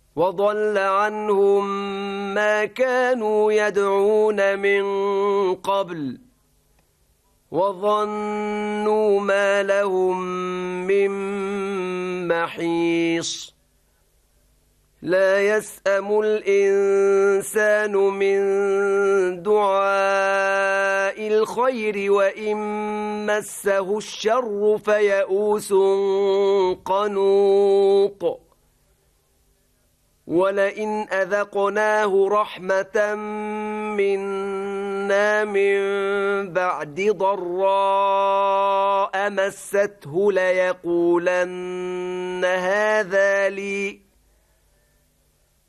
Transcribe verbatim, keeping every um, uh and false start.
وضل عنهم ما كانوا يدعون من قبل وظنوا ما لهم من محيص لا يسأم الإنسان من دعاء الخير وإن مسه الشر فيئوس قنوط ولئن أذقناه رحمة منا من بعد ضراء مسته ليقولن هذا لي